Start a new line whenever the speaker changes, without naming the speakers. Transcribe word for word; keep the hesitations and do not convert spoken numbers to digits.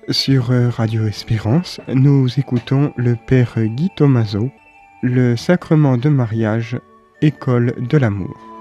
Sur euh, Radio Espérance, nous écoutons le Père Guy Tomaso, le sacrement de mariage, école de l'amour.